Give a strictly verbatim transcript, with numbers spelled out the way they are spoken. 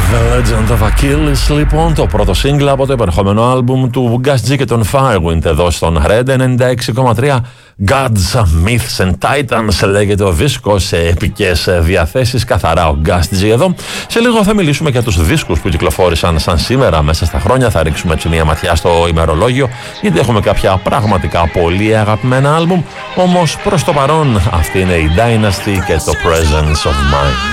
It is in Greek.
The Legend of Achilles, λοιπόν, το πρώτο single από το επερχόμενο άλμπουμ του Gus G και των Firewind εδώ στον Red ενενήντα έξι κόμμα τρία. Gods, Myths and Titans λέγεται ο δίσκος, σε επικές διαθέσεις, καθαρά ο Gus G εδώ. Σε λίγο θα μιλήσουμε για τους δίσκους που κυκλοφόρησαν σαν σήμερα μέσα στα χρόνια. Θα ρίξουμε έτσι μια ματιά στο ημερολόγιο, γιατί έχουμε κάποια πραγματικά πολύ αγαπημένα άλμπουμ. Όμως προς το παρόν αυτή είναι η Dynasty και το Presence of Mind.